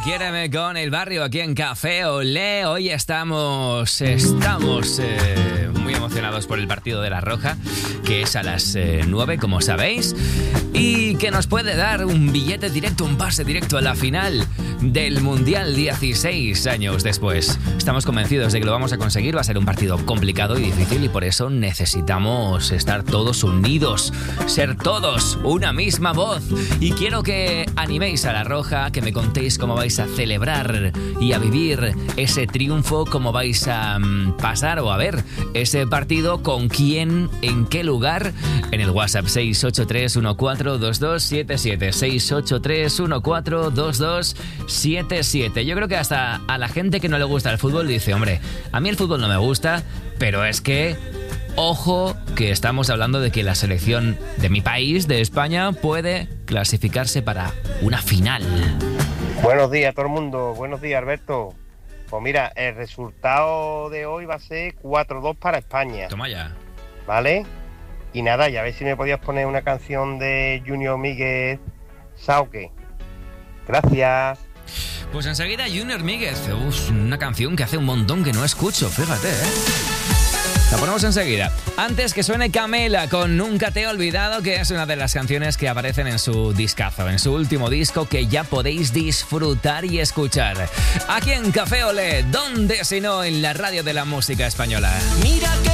Quiéreme con El Barrio aquí en Café Olé. Hoy estamos muy emocionados por el partido de La Roja, que es a las 9, como sabéis, y que nos puede dar un billete directo, un pase directo a la final del Mundial 16 años después. Estamos convencidos de que lo vamos a conseguir. Va a ser un partido complicado y difícil, y por eso necesitamos estar todos unidos, ser todos una misma voz. Y quiero que animéis a La Roja, que me contéis cómo vais a celebrar y a vivir ese triunfo, cómo vais a pasar o a ver ese partido, con quién, en qué lugar, en el WhatsApp 683142277, 683142277. Yo creo que hasta a la gente que no le gusta el fútbol dice, hombre, a mí el fútbol no me gusta, pero es que ojo, que estamos hablando de que la selección de mi país, de España, puede clasificarse para una final. Buenos días a todo el mundo, buenos días Alberto. Pues mira, el resultado de hoy va a ser 4-2 para España. Toma ya. ¿Vale? Y nada, ya a ver si me podías poner una canción de Junior Míguez, Sauque. Gracias. Pues enseguida Junior Míguez, una canción que hace un montón que no escucho, fíjate, La ponemos enseguida. Antes que suene Camela con Nunca te he olvidado, que es una de las canciones que aparecen en su discazo, en su último disco, que ya podéis disfrutar y escuchar. Aquí en Café Olé, ¿dónde si no en la radio de la música española? Mira que